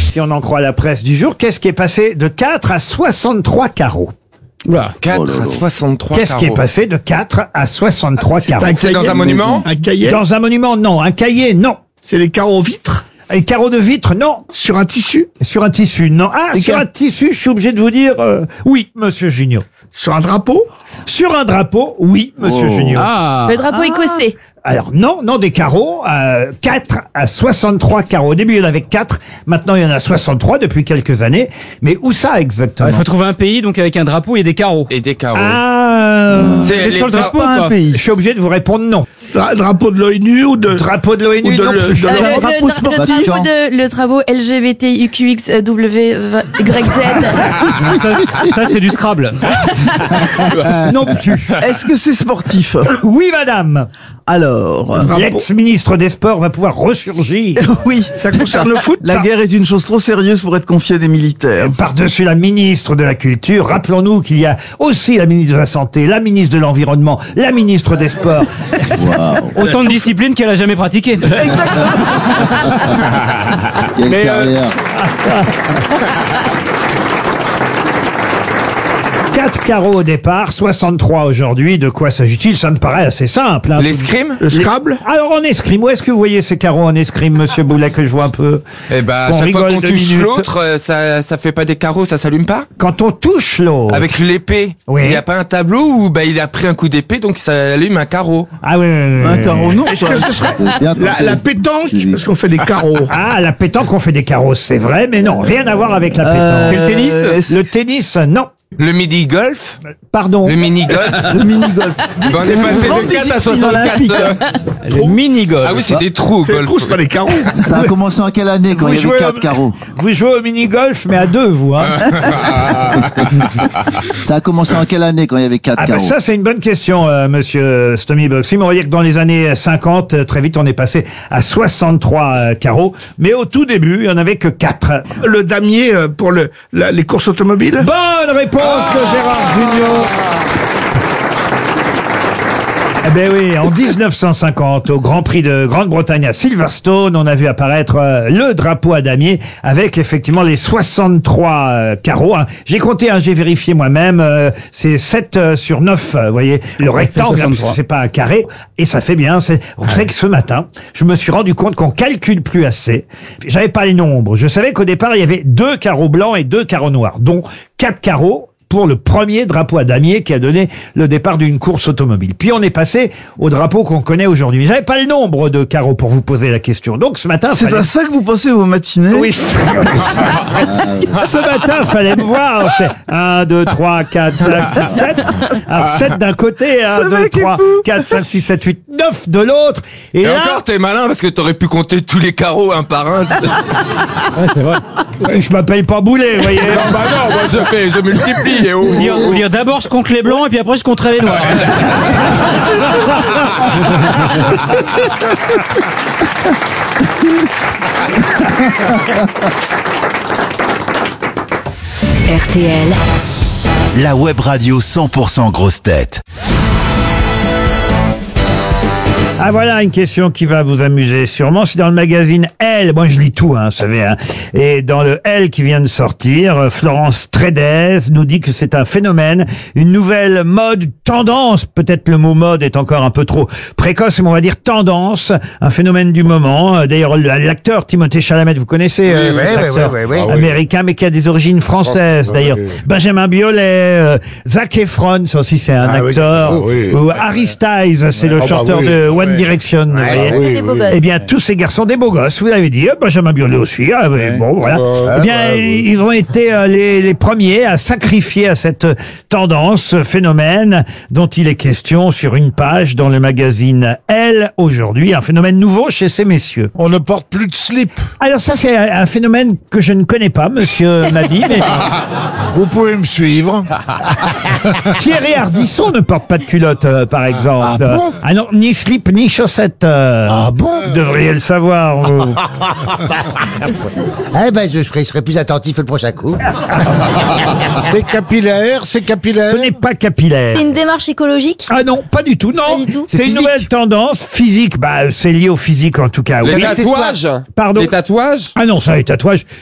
si on en croit la presse du jour. Qu'est-ce qui est passé de 4 à 63 carreaux? Oula. 4 à 63 Qu'est-ce qui est passé de 4 à 63 carreaux? C'est dans un monument? Un cahier. Dans un monument, non. Un cahier, non. C'est les carreaux vitres. Les carreaux de vitre, non. Sur un tissu. Sur un tissu, non. Ah, sur un tissu, je suis obligé de vous dire oui, monsieur Junio. Sur un drapeau. Sur un drapeau, oui, monsieur Junio. Ah. Le drapeau écossais. Alors non, des carreaux, 4 à 63 carreaux. Au début, il y en avait 4, maintenant il y en a 63 depuis quelques années. Mais où ça exactement? Il faut trouver un pays donc avec un drapeau et des carreaux. Et des carreaux. C'est Est-ce que le drapeau ou Pas pas un pays. Je suis obligé de vous répondre non. Drapeau de l'ONU ou de... Drapeau de l'ONU, Ou de non le- plus. de- Le drapeau LGBTQXWYZ. Ça c'est du Scrabble. Non plus. Est-ce que c'est sportif? Oui, madame. Alors, L'ex-ministre des Sports va pouvoir ressurgir. oui. Ça concerne le foot. La guerre est une chose trop sérieuse pour être confiée à des militaires. Par-dessus la ministre de la Culture, rappelons-nous qu'il y a aussi la ministre de la Santé, la ministre de l'Environnement, la ministre des Sports. Autant de disciplines qu'elle a jamais pratiquées. Quelle Mais, carrière. 4 carreaux au départ, 63 aujourd'hui. De quoi s'agit-il? Ça me paraît assez simple. Hein. L'escrime? Le Scrabble. Alors en escrime, où est-ce que vous voyez ces carreaux en escrime, monsieur Boulet, que je vois un peu? Eh ben, Qu'on chaque fois rigole qu'on 2 touche minutes. l'autre, ça fait pas des carreaux, ça s'allume pas? Quand on touche l'autre. Avec l'épée. Oui. Il y a pas un tableau où, il a pris un coup d'épée, donc ça allume un carreau. Ah oui. Un carreau, non. Est-ce que ce serait Bien tenté. la pétanque? Parce qu'on fait des carreaux. Ah, la pétanque, on fait des carreaux, c'est vrai, mais non, rien à voir avec la pétanque. C'est le tennis? Le tennis, non. Le midi-golf? Pardon. Le mini-golf? Le mini-golf. On est une passé grande de 4 à discipline 64. olympique. Le mini-golf. Ah oui, c'est des trous au C'est le golf. trou, c'est pas des carreaux. Ça a commencé en quelle année quand Vous il y avait jouez 4 carreaux? Vous jouez au mini-golf, mais à 2, vous, hein. Ça a commencé en quelle année quand il y avait 4 Ah ben carreaux? ça, c'est une bonne question, monsieur Stomy Boxing. On va dire que dans les années 50, très vite, on est passé à 63 carreaux. Mais au tout début, il n'y en avait que 4. Le damier pour les courses automobiles. Bonne réponse de Gérard Junior. Eh ben oui, en 1950, au Grand Prix de Grande-Bretagne à Silverstone, on a vu apparaître le drapeau à damier avec effectivement les 63 carreaux. Hein. J'ai compté, j'ai vérifié moi-même, c'est 7 sur 9, vous voyez, le rectangle, hein, parce que c'est pas un carré, et ça fait bien. Vous savez que ce matin, je me suis rendu compte qu'on calcule plus assez. J'avais pas les nombres. Je savais qu'au départ, il y avait 2 carreaux blancs et 2 carreaux noirs, dont 4 carreaux pour le premier drapeau à damier qui a donné le départ d'une course automobile. Puis on est passé au drapeau qu'on connaît aujourd'hui. Mais j'avais pas le nombre de carreaux pour vous poser la question. Donc ce matin, C'est à ça que vous passez vos matinées? oui. Ce matin, fallait me voir. C'était 1, 2, 3, 4, 5, 6, 7. Alors 7 d'un côté, 1, Ce 2, mec est 3, fou. 4, 5, 6, 7, 8, 9 de l'autre. Et Et là, encore, t'es malin parce que t'aurais pu compter tous les carreaux un par un. Ouais, c'est vrai. je m'appelle pas Boulet, vous voyez. Non, moi je multiplie. Et oh. Ou dire d'abord je compte les blancs et puis après je compterai les noirs. RTL, La web radio 100% grosse tête. Ah voilà une question qui va vous amuser sûrement. C'est dans le magazine Elle. Moi je lis tout, vous savez. Et dans le Elle qui vient de sortir, Florence Trédez nous dit que c'est un phénomène, une nouvelle mode, tendance. Peut-être le mot mode est encore un peu trop précoce, mais on va dire tendance, un phénomène du moment. D'ailleurs l'acteur Timothée Chalamet, vous connaissez cet acteur américain, mais qui a des origines françaises. D'ailleurs Benjamin Biolay, Zac Efron, ça aussi c'est un acteur. Ou Harry Styles, c'est le chanteur de One Direction. Vous voyez. Des beaux gosses. Eh bien, tous ces garçons, des beaux gosses, vous l'avez dit, Benjamin Biolay aussi, bon, voilà. Eh bien, ils ont été les premiers à sacrifier à cette tendance, ce phénomène dont il est question sur une page dans le magazine Elle, aujourd'hui, un phénomène nouveau chez ces messieurs. On ne porte plus de slip. Alors ça, c'est un phénomène que je ne connais pas, monsieur Mabi, mais Vous pouvez me suivre. Thierry Ardisson ne porte pas de culotte, par exemple. Ah bon Ah non, ni slip, ni chaussettes. Ah bon? Vous devriez le savoir, vous. Eh ben, je serai plus attentif le prochain coup. C'est capillaire, c'est capillaire. Ce n'est pas capillaire. C'est une démarche écologique. Ah non, pas du tout, non. Pas du tout. C'est C'est une physique. nouvelle tendance physique. Bah, c'est lié au physique en tout cas. Les Oui. tatouages. Pardon. Les tatouages. Ah non, ça, les tatouages,